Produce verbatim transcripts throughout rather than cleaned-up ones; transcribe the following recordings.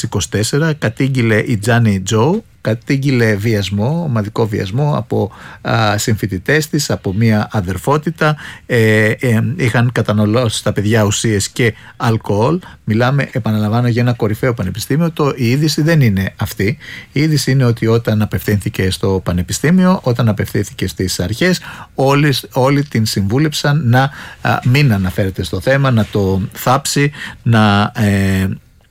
είκοσι τέσσερα κατήγγειλε η Τζάνι Τζο, κατήγγειλε βιασμό, ομαδικό βιασμό από α, συμφοιτητές της, από μια αδερφότητα. Ε, ε, είχαν καταναλώσει στα παιδιά ουσίες και αλκοόλ. Μιλάμε, επαναλαμβάνω, για ένα κορυφαίο πανεπιστήμιο. Το, η είδηση δεν είναι αυτή. Η είδηση είναι ότι όταν απευθύνθηκε στο πανεπιστήμιο, όταν απευθύνθηκε στις αρχές, όλοι, όλοι την συμβούλεψαν να α, μην αναφέρεται στο θέμα, να το θάψει, να... Ε,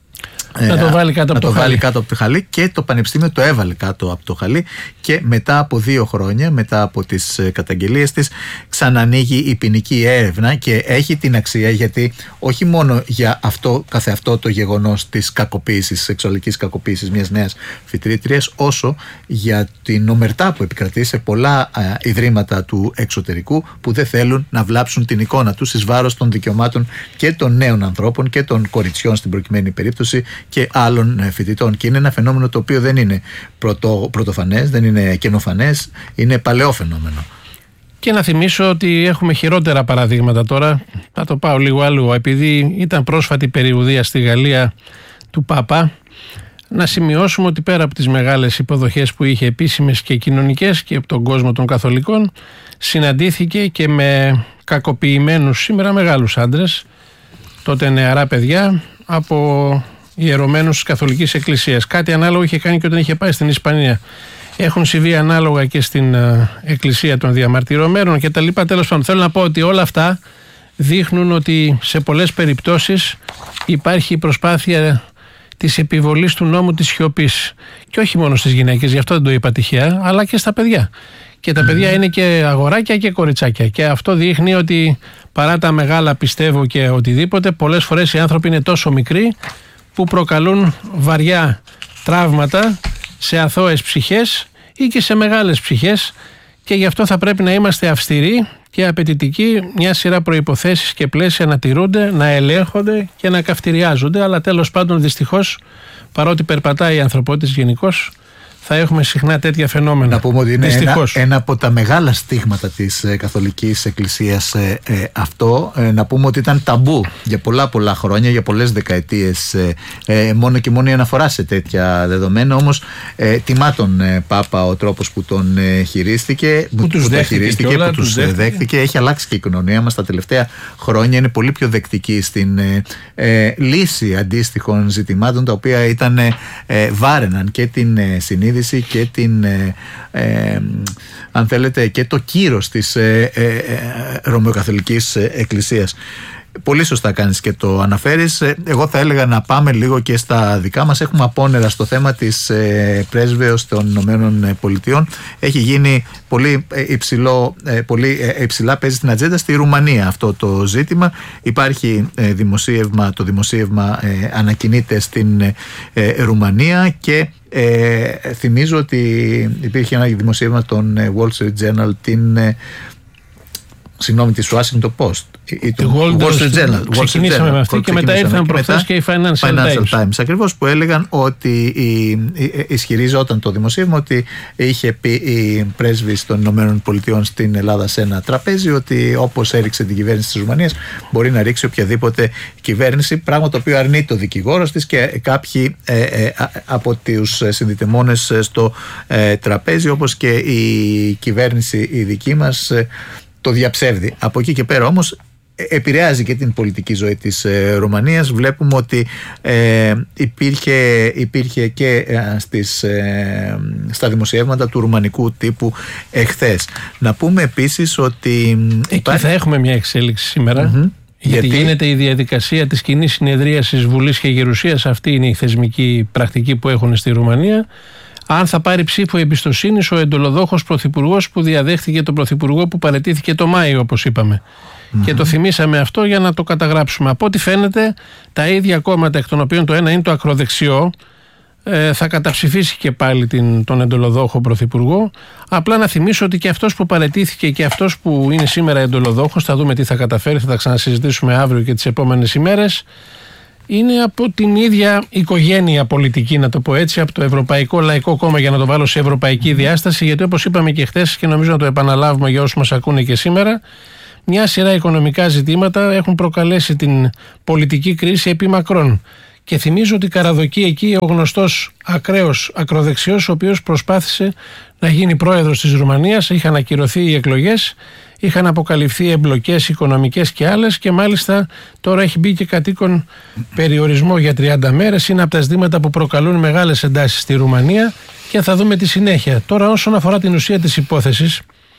Να το βάλει κάτω, να από, το το βάλει κάτω από το χαλί, και το πανεπιστήμιο το έβαλε κάτω από το χαλί, και μετά από δύο χρόνια, μετά από τις καταγγελίες της, ξανανοίγει η ποινική έρευνα, και έχει την αξία, γιατί όχι μόνο για αυτό καθεαυτό το γεγονός της κακοποίησης, σεξουαλικής κακοποίησης μιας νέας φοιτρίτριας, όσο για την ομερτά που επικρατεί σε πολλά α, ιδρύματα του εξωτερικού, που δεν θέλουν να βλάψουν την εικόνα τους εις βάρος των δικαιωμάτων και των νέων ανθρώπων και των κοριτσιών στην προκειμένη περίπτωση και άλλων φοιτητών. Και είναι ένα φαινόμενο το οποίο δεν είναι πρωτο, πρωτοφανές, δεν είναι καινοφανές, είναι παλαιό φαινόμενο. Και να θυμίσω ότι έχουμε χειρότερα παραδείγματα τώρα. Θα το πάω λίγο άλλο, επειδή ήταν πρόσφατη περιουδία στη Γαλλία του Πάπα. Να σημειώσουμε ότι πέρα από τις μεγάλες υποδοχές που είχε, επίσημες και κοινωνικές, και από τον κόσμο των καθολικών, συναντήθηκε και με κακοποιημένους σήμερα μεγάλους άντρες, τότε νεαρά παιδιά, από ιερωμένους της Καθολικής Εκκλησίας. Κάτι ανάλογο είχε κάνει και όταν είχε πάει στην Ισπανία. Έχουν συμβεί ανάλογα και στην uh, Εκκλησία των Διαμαρτυρωμένων και τα λοιπά. Τέλος πάντων, θέλω να πω ότι όλα αυτά δείχνουν ότι σε πολλές περιπτώσεις υπάρχει η προσπάθεια της επιβολής του νόμου της σιωπής. Και όχι μόνο στις γυναίκες, γι' αυτό δεν το είπα τυχαία, αλλά και στα παιδιά. Και τα παιδιά είναι και αγοράκια και κοριτσάκια. Και αυτό δείχνει ότι παρά τα μεγάλα πιστεύω και οτιδήποτε, πολλές φορές οι άνθρωποι είναι τόσο μικροί που προκαλούν βαριά τραύματα σε αθώες ψυχές ή και σε μεγάλες ψυχές, και γι' αυτό θα πρέπει να είμαστε αυστηροί και απαιτητικοί, μια σειρά προϋποθέσεις και πλαίσια να τηρούνται, να ελέγχονται και να καυτηριάζονται, αλλά τέλος πάντων δυστυχώς, παρότι περπατάει η ανθρωπότητα γενικώς, θα έχουμε συχνά τέτοια φαινόμενα. Να πούμε ότι είναι ένα, ένα από τα μεγάλα στίγματα της ε, Καθολικής Εκκλησίας ε, ε, αυτό. Ε, να πούμε ότι ήταν ταμπού για πολλά πολλά χρόνια, για πολλές δεκαετίες, ε, ε, μόνο και μόνο η αναφορά σε τέτοια δεδομένα. Όμως ε, τιμά τον ε, Πάπα ο τρόπος που τον ε, χειρίστηκε, που, που τους δέχτηκε, χειρίστηκε, όλα, που τους δέχτηκε. δέχτηκε. Έχει αλλάξει και η κοινωνία μας τα τελευταία χρόνια. Είναι πολύ πιο δεκτική στην ε, ε, λύση αντίστοιχων ζητημάτων, τα οποία ήταν, ε, βάραιναν και την ε, συνείδηση και την, ε, ε, αν θέλετε, και το κύρος της ε, ε, ε, Ρωμαιοκαθολικής Εκκλησίας. Πολύ σωστά κάνεις και το αναφέρεις. Εγώ θα έλεγα να πάμε λίγο και στα δικά μας. Έχουμε απόνερα στο θέμα της ε, πρέσβεως των Ηνωμένων Πολιτειών. Έχει γίνει πολύ, υψηλό, ε, πολύ ε, υψηλά, παίζει στην ατζέντα στη Ρουμανία αυτό το ζήτημα. Υπάρχει ε, δημοσίευμα, το δημοσίευμα ε, ανακοινείται στην ε, Ρουμανία, και ε, θυμίζω ότι υπήρχε ένα δημοσίευμα των ε, Wall Street Journal, την ε, συγγνώμη, της Washington Post. Το Wall Street Journal. Ξεκινήσαμε με αυτή και μετά ήρθαν προχθές και οι Financial, Financial Times. Times. Ακριβώς, που έλεγαν ότι ισχυρίζονταν το δημοσίευμα ότι είχε πει η πρέσβης των Ηνωμένων Πολιτειών στην Ελλάδα σε ένα τραπέζι ότι όπως έριξε την κυβέρνηση της Ρουμανίας μπορεί να ρίξει οποιαδήποτε κυβέρνηση, πράγμα το οποίο αρνεί το δικηγόρος της και κάποιοι ε, ε, από τους συνδυτεμόνες στο ε, τραπέζι, όπως και η κυβέρνηση η δική μας ε, το διαψεύδει. Από εκεί και πέρα όμως επηρεάζει και την πολιτική ζωή της ε, Ρουμανίας. Βλέπουμε ότι ε, υπήρχε, υπήρχε και ε, στις, ε, στα δημοσιεύματα του ρουμανικού τύπου εχθές. Να πούμε επίσης ότι εκεί υπάρχει... θα έχουμε μια εξέλιξη σήμερα. Mm-hmm. Γιατί, Γιατί γίνεται η διαδικασία της κοινής συνεδρίασης Βουλής και Γερουσίας. Αυτή είναι η θεσμική πρακτική που έχουν στη Ρουμανία. Αν θα πάρει ψήφο εμπιστοσύνης ο εντολοδόχος πρωθυπουργός που διαδέχθηκε τον πρωθυπουργό που παραιτήθηκε το Μάιο, όπως είπαμε. Mm-hmm. Και το θυμήσαμε αυτό για να το καταγράψουμε. Από ό,τι φαίνεται, τα ίδια κόμματα, εκ των οποίων το ένα είναι το ακροδεξιό, ε, θα καταψηφίσει και πάλι την, τον εντολοδόχο πρωθυπουργό. Απλά να θυμίσω ότι και αυτός που παραιτήθηκε και αυτός που είναι σήμερα εντολοδόχος, θα δούμε τι θα καταφέρει, θα τα ξανασυζητήσουμε αύριο και τις επόμενες ημέρες, είναι από την ίδια οικογένεια πολιτική, να το πω έτσι, από το Ευρωπαϊκό Λαϊκό Κόμμα, για να το βάλω σε ευρωπαϊκή διάσταση, γιατί όπως είπαμε και χθες και νομίζω να το επαναλάβουμε για όσους μας ακούνε και σήμερα, μια σειρά οικονομικά ζητήματα έχουν προκαλέσει την πολιτική κρίση επί μακρόν. Και θυμίζω ότι καραδοκεί εκεί ο γνωστός ακραίος ακροδεξιός, ο οποίος προσπάθησε να γίνει πρόεδρος της Ρουμανίας. Είχαν ακυρωθεί οι εκλογές, είχαν αποκαλυφθεί εμπλοκές οικονομικές και άλλες, και μάλιστα τώρα έχει μπει και κατοίκον περιορισμό για τριάντα μέρες. Είναι από τα ζητήματα που προκαλούν μεγάλες εντάσεις στη Ρουμανία και θα δούμε τη συνέχεια. Τώρα, όσον αφορά την ουσία της υπόθεσης,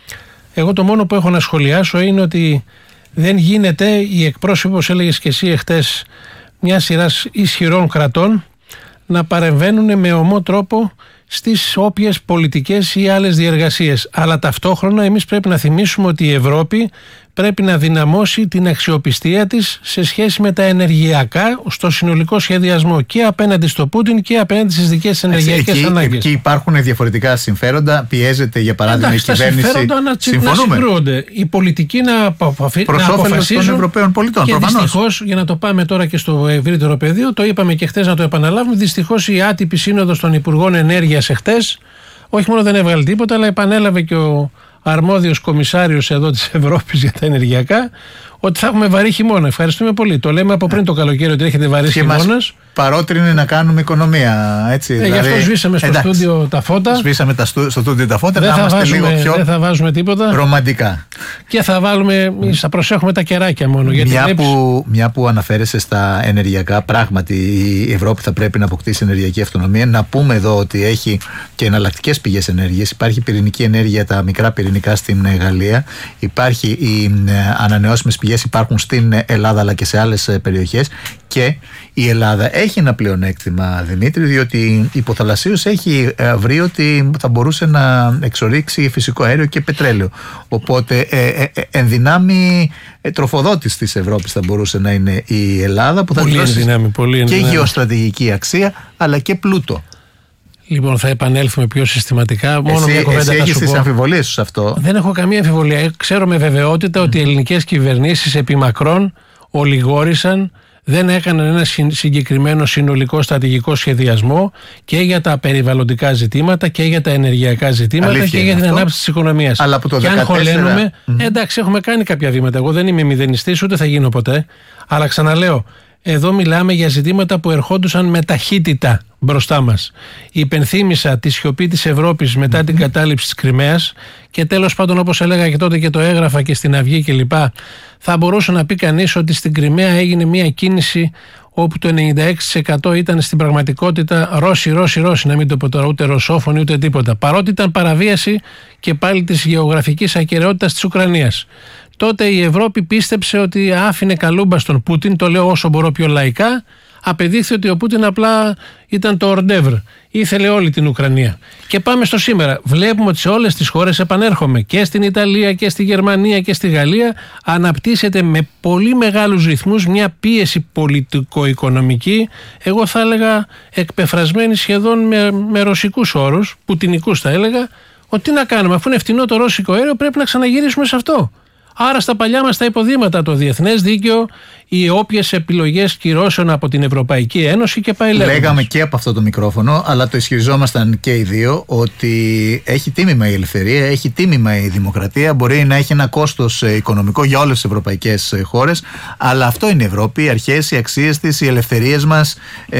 εγώ το μόνο που έχω να σχολιάσω είναι ότι δεν γίνεται η εκπρόσωπος, έλεγες και εσύ εχθές, μια σειράς ισχυρών κρατών να παρεμβαίνουν με ομό τρόπο στις όποιες πολιτικές ή άλλες διεργασίες. Αλλά ταυτόχρονα εμείς πρέπει να θυμίσουμε ότι η Ευρώπη πρέπει να δυναμώσει την αξιοπιστία της σε σχέση με τα ενεργειακά στο συνολικό σχεδιασμό, και απέναντι στο Πούτιν και απέναντι στις δικές της ενεργειακές εκεί, ανάγκες. Εκεί υπάρχουν διαφορετικά συμφέροντα. Πιέζεται, για παράδειγμα, Εντάξει, η κυβέρνηση. Τα συμφέροντα να, συμφωνούμε. να συγκρούονται. Οι πολιτικοί να, αποφασίζουν. Προς όφελος των Ευρωπαίων πολιτών. Και δυστυχώς, για να το πάμε τώρα και στο ευρύτερο πεδίο, το είπαμε και χτες, να το επαναλάβουμε. Δυστυχώς η άτυπη σύνοδος των Υπουργών Ενέργειας εχθές, όχι μόνο δεν έβγαλε τίποτα, αλλά επανέλαβε και ο αρμόδιος κομισάριος εδώ της Ευρώπης για τα ενεργειακά, ότι θα έχουμε βαρύ χειμώνα. Ευχαριστούμε πολύ. Το λέμε από πριν το καλοκαίρι ότι έχετε βαρύ χειμώνα. Παρότρινε να κάνουμε οικονομία. Έτσι, ε, δηλαδή, γι' αυτό σβήσαμε στο εντάξει, στούντιο τα φώτα. Σβήσαμε τα στου, στο στούντιο τα φώτα, δεν να είμαστε βάζουμε, λίγο πιο δεν θα βάζουμε τίποτα. ρομαντικά. Και θα βάλουμε, θα προσέχουμε τα κεράκια μόνο. Γιατί μια, βλέπεις... που, μια που αναφέρεσαι στα ενεργειακά, πράγματι η Ευρώπη θα πρέπει να αποκτήσει ενεργειακή αυτονομία. Να πούμε εδώ ότι έχει και εναλλακτικές πηγές ενέργειας. Υπάρχει πυρηνική ενέργεια, τα μικρά πυρηνικά στην Γαλλία. Υπάρχει οι ανανεώσιμες πηγές, υπάρχουν στην Ελλάδα αλλά και σε άλλες περιοχές. Και η Ελλάδα έχει ένα πλεονέκτημα, Δημήτρη, διότι υποθαλασσίως έχει βρει ότι θα μπορούσε να εξορίξει φυσικό αέριο και πετρέλαιο. Οπότε ε, ε, ε, εν δυνάμει ε, τροφοδότης της Ευρώπης θα μπορούσε να είναι η Ελλάδα, που θα πολύ δώσει ενδυνάμει, πολύ και γεωστρατηγική αξία αλλά και πλούτο. Λοιπόν, θα επανέλθουμε πιο συστηματικά. Μόνο εσύ, μια κουβέντα εσύ θα έχεις σου τις πω. αμφιβολίες σου σε αυτό. Δεν έχω καμία αμφιβολία. Ξέρω με βεβαιότητα ότι οι ελληνικές κυβερνήσεις επί μακρόν ολιγόρησαν, δεν έκαναν ένα συγκεκριμένο συνολικό στρατηγικό σχεδιασμό και για τα περιβαλλοντικά ζητήματα και για τα ενεργειακά ζητήματα. Αλήθεια και για την αυτό. Ανάπτυξη της οικονομίας. Αλλά που το και δεκατέσσερα... αν χωλένουμε, mm-hmm. εντάξει, έχουμε κάνει κάποια βήματα. Εγώ δεν είμαι μηδενιστής, ούτε θα γίνω ποτέ. Αλλά ξαναλέω, εδώ μιλάμε για ζητήματα που ερχόντουσαν με ταχύτητα μπροστά μας. Υπενθύμησα τη σιωπή της Ευρώπης μετά mm-hmm. την κατάληψη της Κριμαίας, και τέλος πάντων, όπως έλεγα και τότε και το έγραφα και στην Αυγή κλπ., θα μπορούσε να πει κανείς ότι στην Κριμαία έγινε μια κίνηση όπου το ενενήντα έξι τοις εκατό ήταν στην πραγματικότητα Ρώσοι, Ρώσοι, Ρώσοι, να μην το πω τώρα ούτε ρωσόφωνοι ούτε τίποτα. Παρότι ήταν παραβίαση και πάλι της γεωγραφικής ακεραιότητας της Ουκρανίας. Τότε η Ευρώπη πίστεψε ότι άφηνε καλούμπα στον Πούτιν, το λέω όσο μπορώ πιο λαϊκά. Απεδείχθη ότι ο Πούτιν απλά ήταν το ορντεύρ. Ήθελε όλη την Ουκρανία. Και πάμε στο σήμερα. Βλέπουμε ότι σε όλες τις χώρες, επανέρχομαι, και στην Ιταλία και στη Γερμανία και στη Γαλλία, αναπτύσσεται με πολύ μεγάλους ρυθμούς μια πίεση πολιτικο-οικονομική, εγώ θα έλεγα εκπεφρασμένη σχεδόν με, με ρωσικούς όρους, πουτινικούς θα έλεγα, ότι τι να κάνουμε, αφού είναι φτηνό το ρώσικο αέριο, πρέπει να ξαναγυρίσουμε σε αυτό. Άρα στα παλιά μας τα υποδήματα, το διεθνές δίκαιο, οι όποιες επιλογές κυρώσεων από την Ευρωπαϊκή Ένωση και πάει λέγοντας. Λέγαμε και από αυτό το μικρόφωνο, αλλά το ισχυριζόμασταν και οι δύο, ότι έχει τίμημα η ελευθερία, έχει τίμημα η δημοκρατία, μπορεί να έχει ένα κόστος οικονομικό για όλες τις ευρωπαϊκές χώρες, αλλά αυτό είναι η Ευρώπη, οι αρχές, οι αξίες της, οι ελευθερίες μας,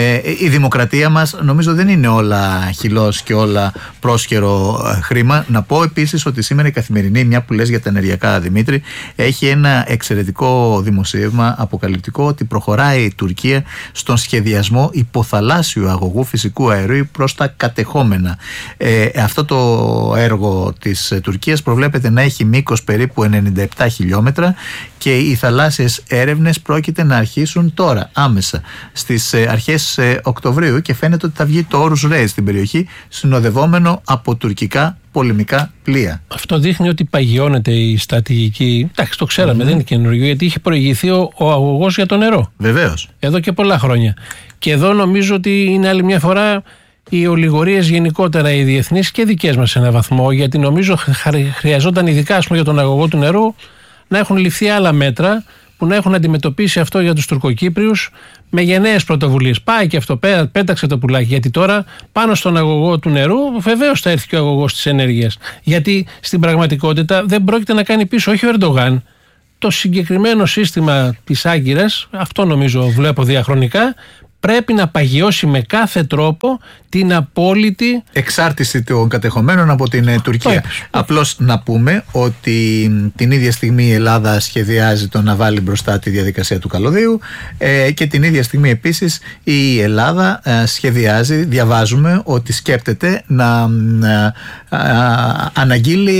η δημοκρατία μας. Νομίζω δεν είναι όλα χυλός και όλα πρόσχερο χρήμα. Να πω επίσης ότι σήμερα η Καθημερινή, μια που λες για τα ενεργειακά, Δημήτρη, έχει ένα εξαιρετικό δημοσίευμα αποκαλυπτικό ότι προχωράει η Τουρκία στον σχεδιασμό υποθαλάσσιου αγωγού φυσικού αερίου προς τα κατεχόμενα. Ε, αυτό το έργο της Τουρκίας προβλέπεται να έχει μήκος περίπου ενενήντα επτά χιλιόμετρα και οι θαλάσσιες έρευνες πρόκειται να αρχίσουν τώρα, άμεσα, στις αρχές Οκτωβρίου, και φαίνεται ότι θα βγει το Όρους Ρέι στην περιοχή, συνοδευόμενο από τουρκικά πολεμικά πλοία. Αυτό δείχνει ότι παγιώνεται η στρατηγική. Εντάξει, το ξέραμε, mm-hmm. δεν είναι καινούργιο, γιατί είχε προηγηθεί ο, ο αγωγός για το νερό. Βεβαίως. Εδώ και πολλά χρόνια. Και εδώ νομίζω ότι είναι άλλη μια φορά οι ολιγορίες γενικότερα οι διεθνείς και δικές μας σε έναν βαθμό, γιατί νομίζω χρειαζόταν ειδικά, ας πούμε, για τον αγωγό του νερού να έχουν ληφθεί άλλα μέτρα που να έχουν αντιμετωπίσει αυτό για τους Τουρκοκύπριους με γενναίες πρωτοβουλίες. Πάει και αυτό, πέταξε το πουλάκι, γιατί τώρα πάνω στον αγωγό του νερού βεβαίως θα έρθει και ο αγωγός της ενέργειας. Γιατί στην πραγματικότητα δεν πρόκειται να κάνει πίσω, όχι ο Ερντογάν, το συγκεκριμένο σύστημα της Άγκυρας, αυτό νομίζω βλέπω διαχρονικά, πρέπει να παγιώσει με κάθε τρόπο την απόλυτη εξάρτηση των κατεχομένων από την ε, Τουρκία. Απλώς να πούμε ότι την ίδια στιγμή η Ελλάδα σχεδιάζει το να βάλει μπροστά τη διαδικασία του καλωδίου ε, και την ίδια στιγμή επίσης η Ελλάδα ε, σχεδιάζει, διαβάζουμε ότι σκέπτεται να ε, ε, αναγγείλει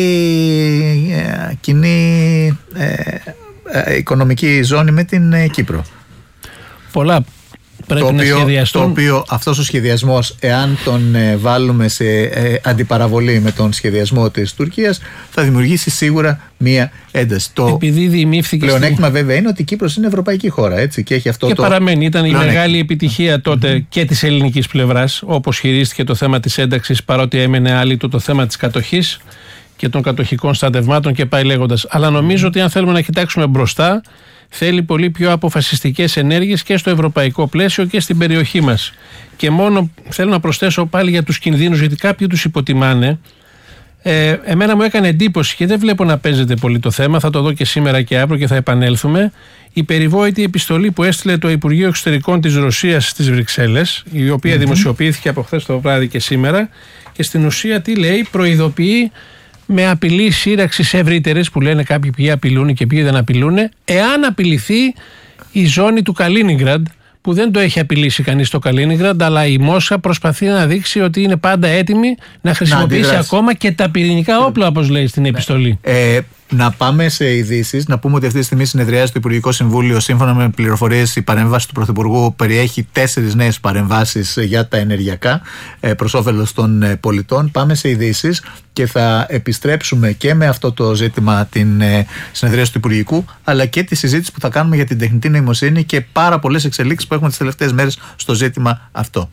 ε, κοινή ε, ε, οικονομική ζώνη με την ε, Κύπρο. Πολλά πρέπει το οποίο, να σχεδιαστούν. Το οποίο αυτός ο σχεδιασμός, εάν τον ε, βάλουμε σε ε, αντιπαραβολή με τον σχεδιασμό της Τουρκίας, θα δημιουργήσει σίγουρα μία ένταση. Το Επειδή διημήφθηκε πλεονέκτημα στη... βέβαια είναι ότι η Κύπρος είναι ευρωπαϊκή χώρα, έτσι, και έχει αυτό και το. παραμένει. Ήταν η μεγάλη επιτυχία τότε mm-hmm. και της ελληνικής πλευράς, όπως χειρίστηκε το θέμα της ένταξης, παρότι έμενε άλυτο το θέμα της κατοχής και των κατοχικών στρατευμάτων και πάει λέγοντας. Αλλά νομίζω ότι αν θέλουμε να κοιτάξουμε μπροστά, θέλει πολύ πιο αποφασιστικές ενέργειες και στο ευρωπαϊκό πλαίσιο και στην περιοχή μας. Και μόνο θέλω να προσθέσω πάλι για τους κινδύνους, γιατί κάποιοι τους υποτιμάνε. Ε, εμένα μου έκανε εντύπωση και δεν βλέπω να παίζεται πολύ το θέμα, θα το δω και σήμερα και αύριο και θα επανέλθουμε. Η περιβόητη επιστολή που έστειλε το Υπουργείο Εξωτερικών της Ρωσίας στις Βρυξέλλες, η οποία mm-hmm. δημοσιοποιήθηκε από χθες το βράδυ και σήμερα, και στην ουσία τι λέει? Προειδοποιεί με απειλή σύραξης ευρύτερες, που λένε κάποιοι ποιοι απειλούν και ποιοι δεν απειλούν, εάν απειληθεί η ζώνη του Καλίνιγκραντ, που δεν το έχει απειλήσει κανείς το Καλίνιγκραντ, αλλά η Μόσχα προσπαθεί να δείξει ότι είναι πάντα έτοιμη να χρησιμοποιήσει να ακόμα και τα πυρηνικά όπλα, όπως λέει στην επιστολή. Ε, να πάμε σε ειδήσεις. Να πούμε ότι αυτή τη στιγμή συνεδριάζει το Υπουργικό Συμβούλιο. Σύμφωνα με πληροφορίες, η παρέμβαση του Πρωθυπουργού περιέχει τέσσερις νέες παρεμβάσεις για τα ενεργειακά προς όφελος των πολιτών. Πάμε σε ειδήσεις και θα επιστρέψουμε και με αυτό το ζήτημα την συνεδρίαση του Υπουργικού, αλλά και τη συζήτηση που θα κάνουμε για την τεχνητή νοημοσύνη και πάρα πολλές εξελίξεις που έχουμε τις τελευταίες μέρες στο ζήτημα αυτό.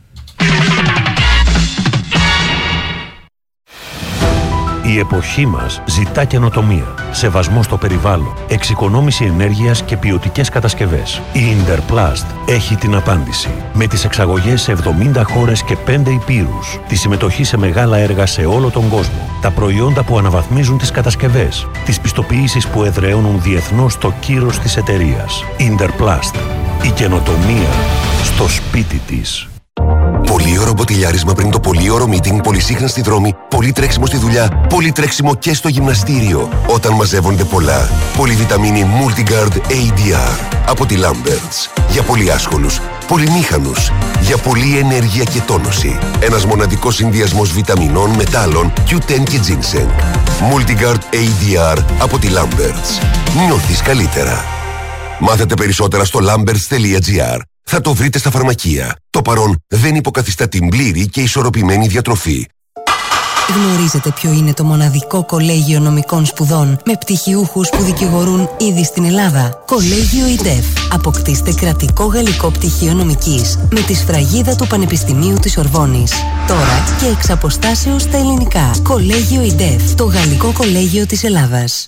Η εποχή μας ζητά καινοτομία, σεβασμό στο περιβάλλον, εξοικονόμηση ενέργειας και ποιοτικές κατασκευές. Η Interplast έχει την απάντηση. Με τις εξαγωγές σε εβδομήντα χώρες και πέντε υπήρους, τη συμμετοχή σε μεγάλα έργα σε όλο τον κόσμο, τα προϊόντα που αναβαθμίζουν τις κατασκευές, τις πιστοποιήσεις που εδραιώνουν διεθνώς το κύρος της εταιρείας. Interplast. Η καινοτομία στο σπίτι της. Πολύωρο μποτιλιάρισμα πριν το πολύωρο meeting, πολυσύχνα στη δρόμη, πολύ τρέξιμο στη δουλειά, πολύ τρέξιμο και στο γυμναστήριο. Όταν μαζεύονται πολλά, πολυβιταμίνη Multigard έι ντι αρ από τη Lamberts. Για πολύ άσχολους, πολυμήχανους, για πολλή ενέργεια και τόνωση. Ένας μοναδικός συνδυασμός βιταμινών, μετάλλων, κιου τεν και ginseng. Multigard έι ντι αρ από τη Lamberts. Νιώθεις καλύτερα. Μάθετε περισσότερα στο lamberts τελεία τζι άρ. Θα το βρείτε στα φαρμακεία. Το παρόν δεν υποκαθιστά την πλήρη και ισορροπημένη διατροφή. Γνωρίζετε ποιο είναι το μοναδικό κολέγιο νομικών σπουδών με πτυχιούχους που δικηγορούν ήδη στην Ελλάδα? Κολέγιο ΙΝΤΕΦ. Αποκτήστε κρατικό γαλλικό πτυχίο νομικής με τη σφραγίδα του Πανεπιστημίου της Σορβόνης. Τώρα και εξ αποστάσεως στα ελληνικά. Κολέγιο ΙΝΤΕΦ. Το γαλλικό κολέγιο της Ελλάδας.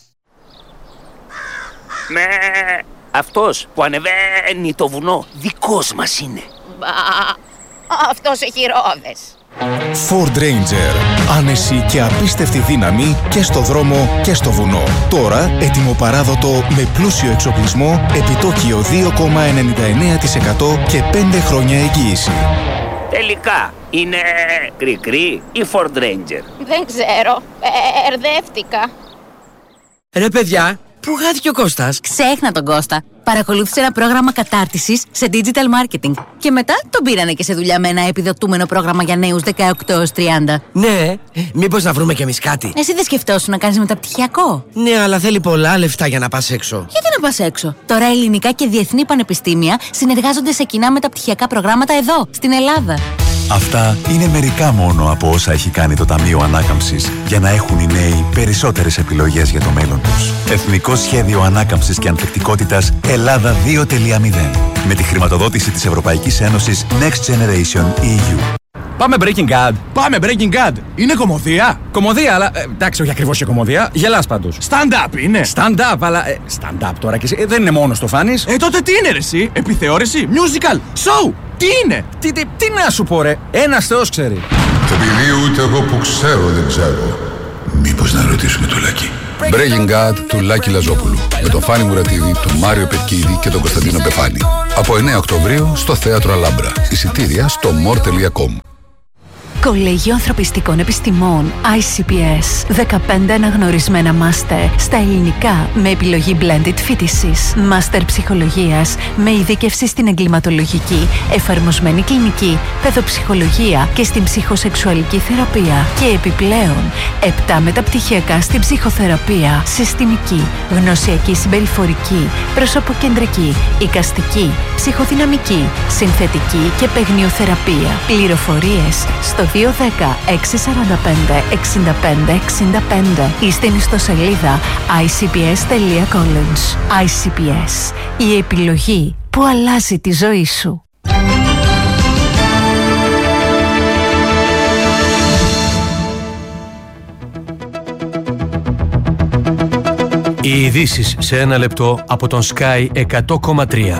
Με... Αυτός που ανεβαίνει το βουνό, δικός μας είναι. Μπα, αυτός έχει ρόδες. Ford Ranger. Άνεση και απίστευτη δύναμη και στο δρόμο και στο βουνό. Τώρα έτοιμο παράδοτο με πλούσιο εξοπλισμό, επιτόκιο δύο κόμμα ενενήντα εννέα τοις εκατό και πέντε χρόνια εγγύηση. Τελικά, είναι κρικρί ή Ford Ranger? Δεν ξέρω, μπερδεύτηκα. Ρε παιδιά, πού χάθηκε ο Κώστας? Ξέχνα τον Κώστα. Παρακολούθησε ένα πρόγραμμα κατάρτισης σε digital marketing. Και μετά τον πήρανε και σε δουλειά με ένα επιδοτούμενο πρόγραμμα για νέους δεκαοκτώ έως τριάντα. Ναι, μήπως να βρούμε κι εμείς κάτι? Εσύ δεν σκεφτόσουν να κάνεις μεταπτυχιακό? Ναι, αλλά θέλει πολλά λεφτά για να πας έξω. Γιατί να πας έξω? Τώρα ελληνικά και διεθνή πανεπιστήμια συνεργάζονται σε κοινά μεταπτυχιακά προγράμματα εδώ, στην Ελλάδα. Αυτά είναι μερικά μόνο από όσα έχει κάνει το Ταμείο Ανάκαμψης για να έχουν οι νέοι περισσότερες επιλογές για το μέλλον τους. Εθνικό Σχέδιο Ανάκαμψης και Ανθεκτικότητας Ελλάδα δύο τελεία μηδέν. Με τη χρηματοδότηση της Ευρωπαϊκής Ένωσης Next Generation ι γιου. Πάμε Breaking Bad. Πάμε Breaking Bad. Είναι κωμωδία. Κωμωδία, αλλά ε, εντάξει, όχι ακριβώς και κωμωδία. Γελάς πάντως. Stand-up είναι. Stand-up, αλλά. Ε, stand-up τώρα και εσύ. Ε, δεν είναι μόνο το φάνης. Ε, τότε τι είναι, ρε, εσύ? Επιθεώρηση, musical, show. Τι είναι? Τι, τι, τι να σου πω, ρε. Ένας Θεός ξέρει. Επειδή ούτε εγώ που ξέρω δεν ξέρω. Μήπως να ρωτήσουμε το Λάκη? Breaking God του Λάκη Λαζόπουλου. Με τον Φάνη Μουρατίδη, τον Μάριο Πετκίδη και τον Κωνσταντίνο Πεφάνη. Από εννέα Οκτωβρίου στο Θέατρο Αλάμπρα. Εισιτήρια στο more τελεία com. Κολέγιο Ανθρωπιστικών Επιστημών άι σι πι ες. δεκαπέντε αναγνωρισμένα μάστερ στα ελληνικά με επιλογή blended φοιτησης. Μάστερ ψυχολογίας με ειδίκευση στην εγκληματολογική, εφαρμοσμένη κλινική, παιδοψυχολογία και στην ψυχοσεξουαλική θεραπεία. Και επιπλέον, επτά μεταπτυχιακά στην ψυχοθεραπεία, συστημική, γνωσιακή συμπεριφορική, προσωποκεντρική, εικαστική, ψυχοδυναμική, συνθετική και παιγνιοθεραπεία. Πληροφορίες στο δύο ένα μηδέν έξι τέσσερα πέντε έξι πέντε έξι πέντε ή στην ιστοσελίδα άι σι πι ες τελεία college. άι σι πι ες, η επιλογή που αλλάζει τη ζωή σου. Οι ειδήσεις σε ένα λεπτό από τον Sky εκατό κόμμα τρία.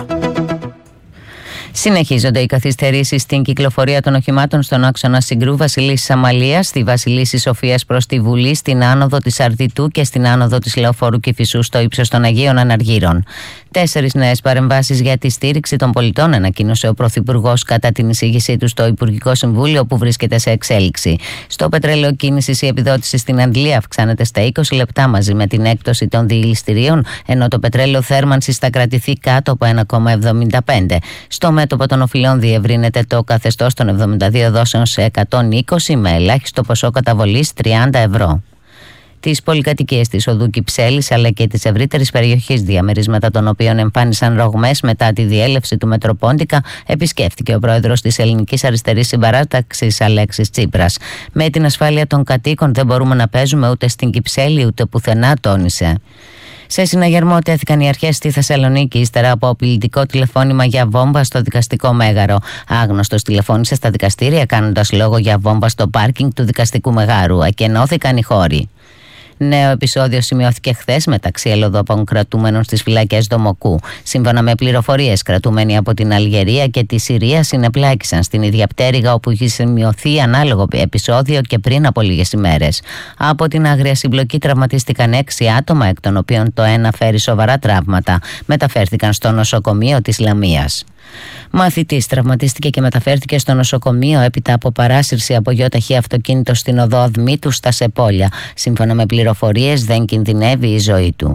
Συνεχίζονται οι καθυστερήσεις στην κυκλοφορία των οχημάτων στον άξονα Συγκρού Βασιλίσσης Αμαλίας, στη Βασιλίσσης Σοφίας προς τη Βουλή, στην άνοδο της Αρδιτού και στην άνοδο της Λεωφόρου Κηφισού στο ύψος των Αγίων Αναργύρων. Τέσσερις νέες παρεμβάσεις για τη στήριξη των πολιτών ανακοίνωσε ο Πρωθυπουργός κατά την εισήγησή του στο Υπουργικό Συμβούλιο που βρίσκεται σε εξέλιξη. Στο πετρέλαιο κίνησης η επιδότηση στην Αντλία αυξάνεται στα είκοσι λεπτά μαζί με την έκπτωση των διηληστηρίων, ενώ το πετρέλαιο θέρμανσης θα κρατηθεί κάτω από ένα κόμμα εβδομήντα πέντε. Στο μέτωπο των οφειλών διευρύνεται το καθεστώς των εβδομήντα δύο δόσεων σε εκατόν είκοσι με ελάχιστο ποσό καταβολής τριάντα ευρώ. Τις πολυκατοικίες της οδού Κυψέλης αλλά και της ευρύτερης περιοχής, διαμερίσματα των οποίων εμφάνισαν ρογμές μετά τη διέλευση του Μετροπόντικα, επισκέφθηκε ο πρόεδρος της Ελληνικής Αριστερής Συμπαράταξης Αλέξης Τσίπρας. Με την ασφάλεια των κατοίκων δεν μπορούμε να παίζουμε ούτε στην Κυψέλη ούτε πουθενά, τόνισε. Σε συναγερμό τέθηκαν οι αρχές στη Θεσσαλονίκη ύστερα από απειλητικό τηλεφώνημα για βόμβα στο δικαστικό μέγαρο. Άγνωστος τηλεφώνησε στα δικαστήρια κάνοντας λόγο για βόμβα στο πάρκινγκ του δικαστικού μεγάρου. Ακενώθηκαν οι χώροι. Νέο επεισόδιο σημειώθηκε χθες μεταξύ αλλοδαπών κρατούμενων στις φυλακές Δομοκού. Σύμφωνα με πληροφορίες, κρατούμενοι από την Αλγερία και τη Συρία συνεπλάκησαν στην ίδια πτέρυγα όπου είχε σημειωθεί ανάλογο επεισόδιο και πριν από λίγες ημέρες. Από την άγρια συμπλοκή τραυματίστηκαν έξι άτομα, εκ των οποίων το ένα φέρει σοβαρά τραύματα. Μεταφέρθηκαν στο νοσοκομείο της Λαμίας. Μαθητής τραυματίστηκε και μεταφέρθηκε στο νοσοκομείο έπειτα από παράσυρση από γιοταχή αυτοκίνητο στην οδό Αδμήτου στα Σεπόλια. Σύμφωνα με πληροφορίες, δεν κινδυνεύει η ζωή του.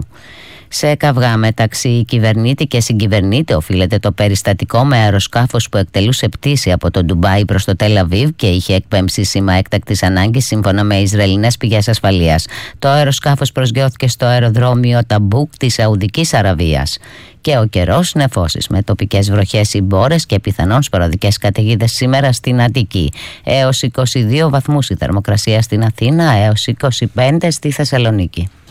Σε καυγά μεταξύ κυβερνήτη και συγκυβερνήτη οφείλεται το περιστατικό με αεροσκάφος που εκτελούσε πτήση από το Ντουμπάι προς το Τελ Αβίβ και είχε εκπέμψει σήμα έκτακτης ανάγκης σύμφωνα με Ισραηλινές πηγές ασφαλείας. Το αεροσκάφος προσγειώθηκε στο αεροδρόμιο Ταμπούκ της Σαουδικής Αραβίας. Και ο καιρός, νεφώσεις με τοπικές βροχές ή μπόρες και πιθανόν σποραδικές καταιγίδες σήμερα στην Αττική. Έως είκοσι δύο βαθμούς η θερμοκρασία στην Αθήνα, έως είκοσι πέντε στη Θεσσαλονίκη.